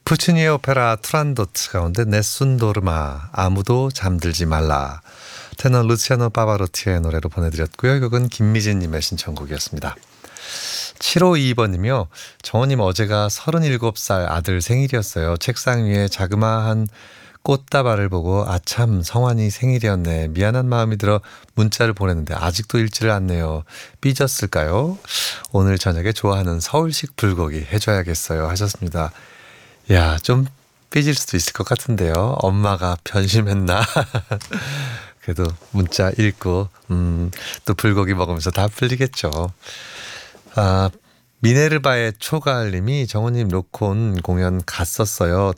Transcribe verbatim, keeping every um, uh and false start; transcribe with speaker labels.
Speaker 1: 푸치니의 오페라 투란도트 가운데 네순 도르마 아무도 잠들지 말라 테너 루치아노 파바로티의 노래로 보내드렸고요. 이 곡은 김미진님의 신청곡이었습니다. 칠오이이 번이며 정원님 어제가 서른일곱 살 아들 생일이었어요. 책상 위에 자그마한 꽃다발을 보고 아참 성환이 생일이었네. 미안한 마음이 들어 문자를 보냈는데 아직도 읽지를 않네요. 삐졌을까요? 오늘 저녁에 좋아하는 서울식 불고기 해줘야겠어요 하셨습니다. 야, 좀 삐질 수도 있을 것 같은데요. 엄마가 변심했나? 그래도 문자 읽고 음, 또 불고기 먹으면서 다 풀리겠죠. 아, 미네르바의 초가을님이 정우님 로콘 공연 갔었어요.